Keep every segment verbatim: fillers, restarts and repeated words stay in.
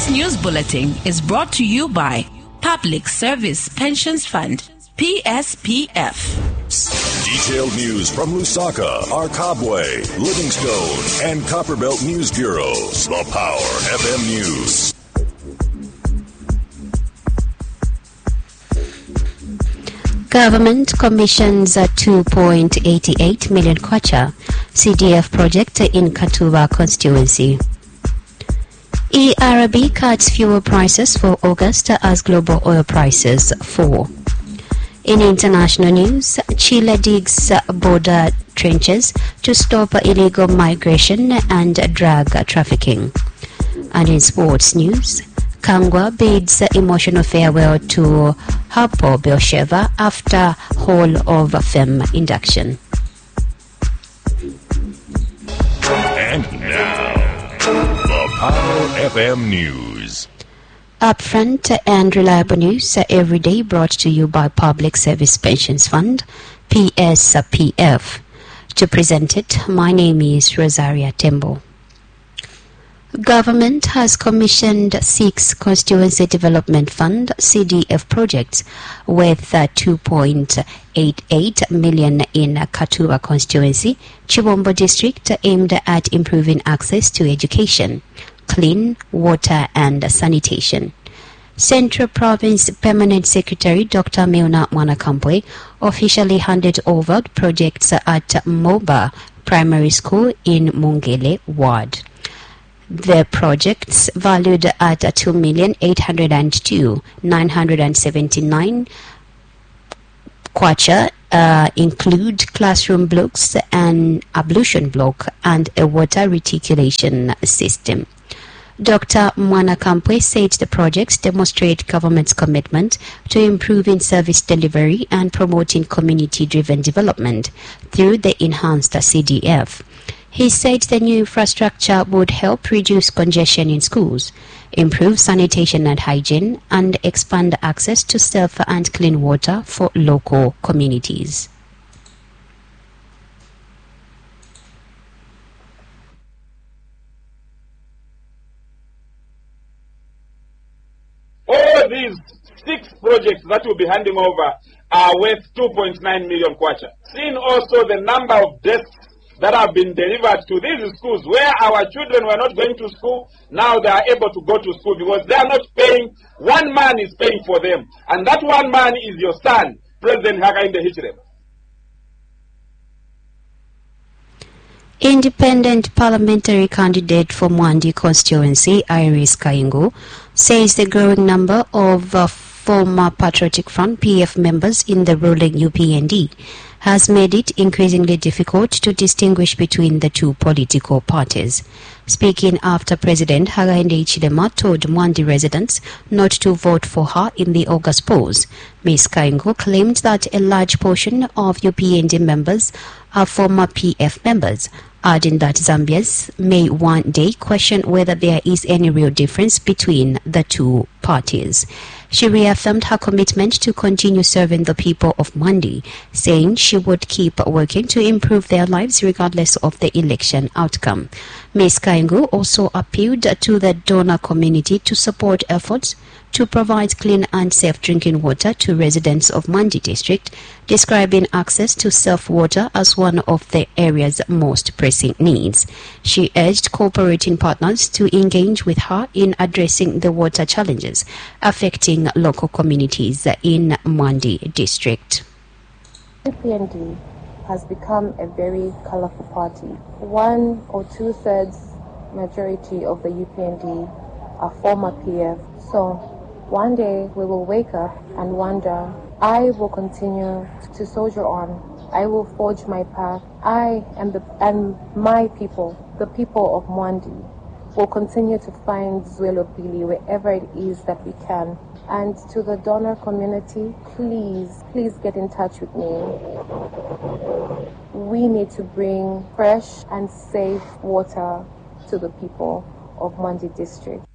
This news bulletin is brought to you by Public Service Pensions Fund, P S P F. Detailed news from Lusaka, Arkabwe, Livingstone, and Copperbelt News Bureaus. The Power F M News. Government commissions a two point eight eight million kwacha C D F project in Katuba constituency. E R B cuts fuel prices for August as global oil prices fall. In international news, Chile digs border trenches to stop illegal migration and drug trafficking. And in sports news, Kangwa bids emotional farewell to Hapoel Beersheva after Hall of Fame induction. And now, the Power F M News. Upfront and reliable news every day brought to you by Public Service Pensions Fund, P S P F. To present it, my name is Rosaria Tembo. Government has commissioned six Constituency Development Fund C D F projects worth uh, two point eight eight million in Katuba constituency, Chibombo district, aimed at improving access to education, clean water and sanitation. Central Province Permanent Secretary Doctor Milna Mwanakampwe officially handed over projects at Moba Primary School in Mungele Ward. The projects, valued at two million eight hundred two thousand nine hundred seventy-nine kwacha, uh, include classroom blocks, an ablution block, and a water reticulation system. Doctor Mwanakampwe said the projects demonstrate government's commitment to improving service delivery and promoting community-driven development through the enhanced C D F. He said the new infrastructure would help reduce congestion in schools, improve sanitation and hygiene, and expand access to safe and clean water for local communities. All these six projects that we'll be handing over are worth two point nine million kwacha. Seeing also the number of desks that have been delivered to these schools where our children were not going to school, now they are able to go to school because they are not paying. One man is paying for them, and that one man is your son, President Hakainde Hichilema. Independent parliamentary candidate for Mwandi constituency, Iris Kaingo, says the growing number of uh, former Patriotic Front P F members in the ruling U P N D has made it increasingly difficult to distinguish between the two political parties. Speaking after President Hakainde Hichilema told Mwandi residents not to vote for her in the August polls, Miz Kaingo claimed that a large portion of U P N D members are former P F members, adding that Zambians may one day question whether there is any real difference between the two parties. She reaffirmed her commitment to continue serving the people of Mwandi, saying she would keep working to improve their lives regardless of the election outcome. Miz Kaingo also appealed to the donor community to support efforts to provide clean and safe drinking water to residents of Mwandi district, describing access to safe water as one of the area's most pressing needs. She urged cooperating partners to engage with her in addressing the water challenges affecting local communities in Mwandi district. U P N D has become a very colorful party. One or two thirds majority of the U P N D are former P F. So one day we will wake up and wonder, I will continue to soldier on. I will forge my path. I and, the, and my people, the people of Mwandi, will continue to find Zwelopili wherever it is that we can. And to the donor community, please, please get in touch with me. We need to bring fresh and safe water to the people of Mwandi district.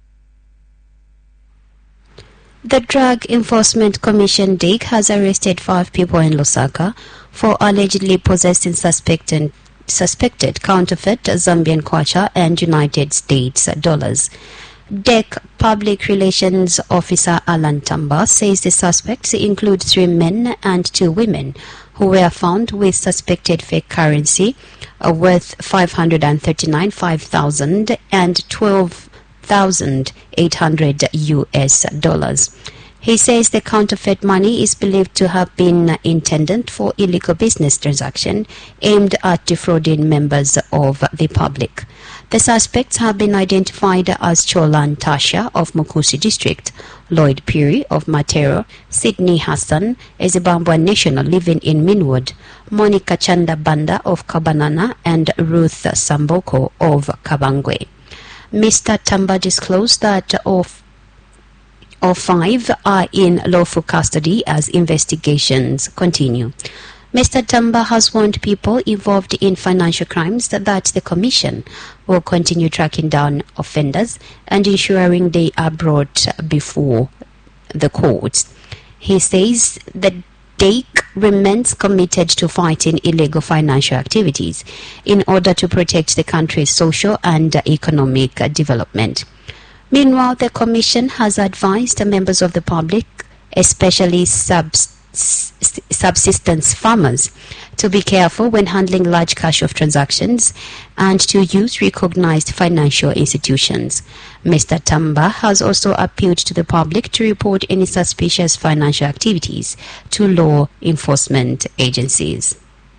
The Drug Enforcement Commission D E C has arrested five people in Lusaka for allegedly possessing suspected, suspected counterfeit Zambian kwacha and United States dollars. D E C Public Relations Officer Alan Tamba says the suspects include three men and two women who were found with suspected fake currency uh, worth five hundred thirty-nine thousand five hundred and twelve thousand eight hundred U S dollars. He says the counterfeit money is believed to have been intended for illegal business transaction aimed at defrauding members of the public. The suspects have been identified as Cholan Tasha of Mukusi District, Lloyd Puri of Matero, Sydney Hassan, a Zimbabwean national living in Minwood, Monica Chanda Banda of Kabanana, and Ruth Samboko of Kabangwe. Mister Tamba disclosed that of All five are in lawful custody as investigations continue. Mister Tamba has warned people involved in financial crimes that, that the Commission will continue tracking down offenders and ensuring they are brought before the courts. He says that D E C remains committed to fighting illegal financial activities in order to protect the country's social and economic development. Meanwhile, the Commission has advised members of the public, especially subs subsistence farmers, to be careful when handling large cash of transactions and to use recognized financial institutions. Mister Tamba has also appealed to the public to report any suspicious financial activities to law enforcement agencies.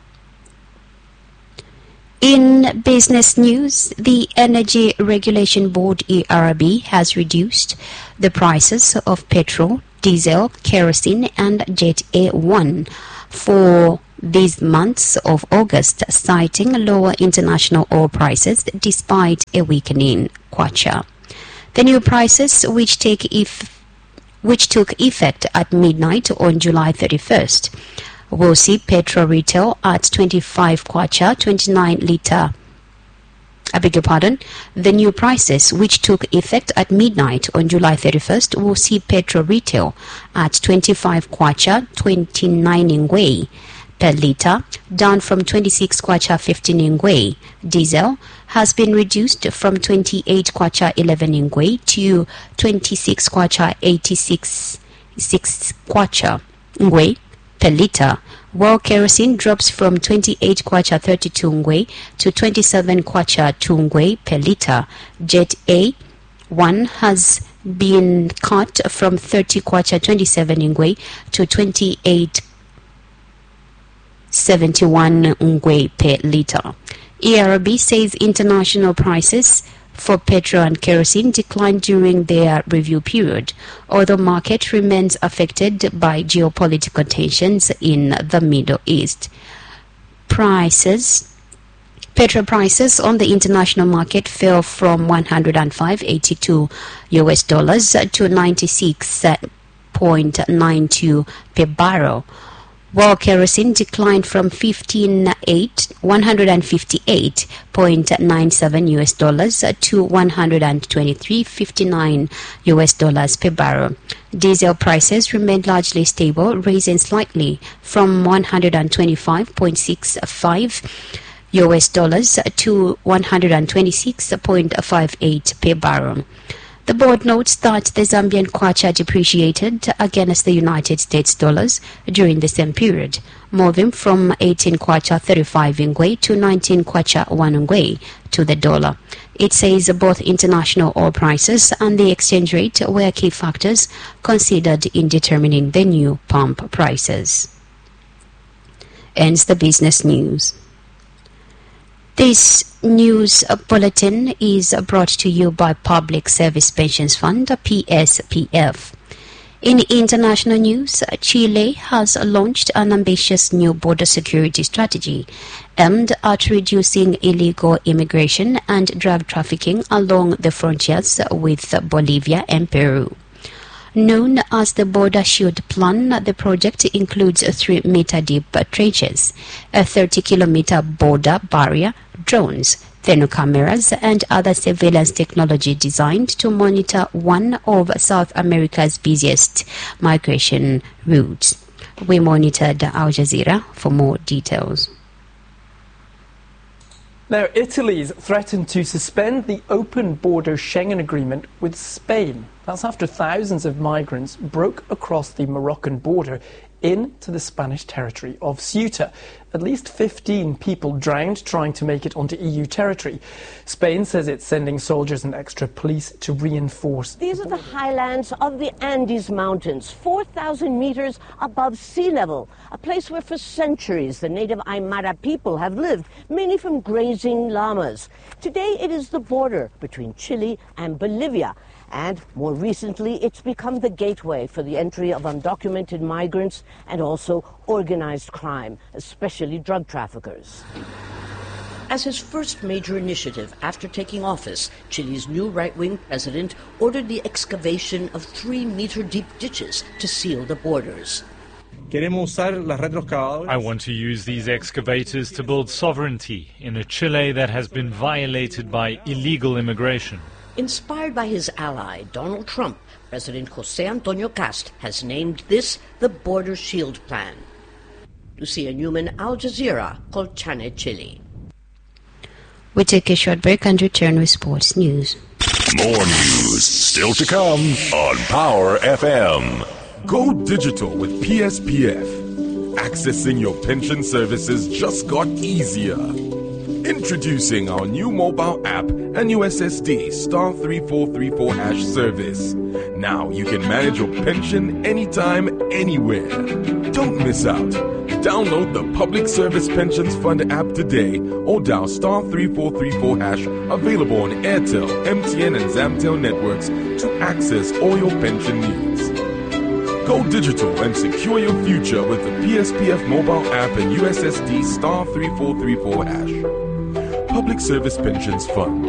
In business news, the Energy Regulation Board E R B has reduced the prices of petrol, diesel, kerosene and Jet A one for these months of August, citing lower international oil prices despite a weakening kwacha. The new prices, which take if which took effect at midnight on July thirty-first, will see petrol retail at twenty-five kwacha, twenty-nine litre. I beg your pardon. The new prices, which took effect at midnight on July thirty-first, will see petrol retail at twenty-five kwacha, twenty-nine ingwe per litre, down from twenty-six kwacha, fifteen ingwe. Diesel has been reduced from twenty-eight kwacha, eleven ingwe to twenty-six kwacha, eighty-six six kwacha ingwe per litre, while kerosene drops from twenty-eight kwacha thirty-two ngwe to twenty-seven kwacha two ngwe per litre. Jet A one has been cut from thirty kwacha twenty-seven ngwe to twenty-eight seventy-one ngwe per litre. E R B says international prices for petrol and kerosene declined during their review period, although market remains affected by geopolitical tensions in the Middle East. Prices Petrol prices on the international market fell from one hundred five point eight two U S dollars to ninety-six point nine two per barrel, while kerosene declined from one hundred fifty-eight point nine seven U S dollars to one hundred twenty-three point five nine U S dollars per barrel. Diesel prices remained largely stable, rising slightly from one hundred twenty-five point six five U S dollars to one hundred twenty-six point five eight per barrel. The board notes that the Zambian kwacha depreciated against the United States dollars during the same period, moving from eighteen kwacha thirty-five ngwe to nineteen kwacha one ngwe to the dollar. It says both international oil prices and the exchange rate were key factors considered in determining the new pump prices. Ends the business news. This news bulletin is brought to you by Public Service Pensions Fund, P S P F. In international news, Chile has launched an ambitious new border security strategy aimed at reducing illegal immigration and drug trafficking along the frontiers with Bolivia and Peru. Known as the Border Shield Plan, the project includes three meter deep trenches, a thirty kilometer border barrier, drones, cameras, and other surveillance technology designed to monitor one of South America's busiest migration routes. We monitored Al Jazeera for more details. Now, Italy's threatened to suspend the open border Schengen agreement with Spain. That's after thousands of migrants broke across the Moroccan border into the Spanish territory of Ceuta. At least fifteen people drowned trying to make it onto E U territory. Spain says it's sending soldiers and extra police to reinforce. These are the highlands of the Andes Mountains, four thousand meters above sea level, a place where for centuries the native Aymara people have lived, mainly from grazing llamas. Today it is the border between Chile and Bolivia. And more recently, it's become the gateway for the entry of undocumented migrants and also organized crime, especially drug traffickers. As his first major initiative after taking office, Chile's new right-wing president ordered the excavation of three-meter-deep ditches to seal the borders. I want to use these excavators to build sovereignty in a Chile that has been violated by illegal immigration. Inspired by his ally, Donald Trump, President José Antonio Cast has named this the Border Shield Plan. Lucia Newman, Al Jazeera, Colchane, Chile. We take a short break and return with sports news. More news still to come on Power F M. Go digital with P S P F. Accessing your pension services just got easier. Introducing our new mobile app and U S S D star three four three four hash service. Now you can manage your pension anytime, anywhere. Don't miss out. Download the Public Service Pensions Fund app today or dial star three four three four hash, available on Airtel, M T N and Zamtel networks to access all your pension needs. Go digital and secure your future with the P S P F mobile app and U S S D star three four three four hash. Public Service Pensions Fund.